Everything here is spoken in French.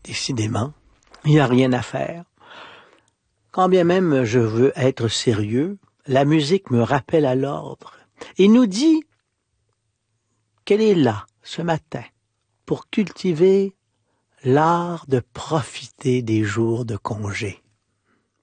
Décidément, il n'y a rien à faire. Quand bien même je veux être sérieux, la musique me rappelle à l'ordre et nous dit qu'elle est là ce matin pour cultiver l'art de profiter des jours de congé.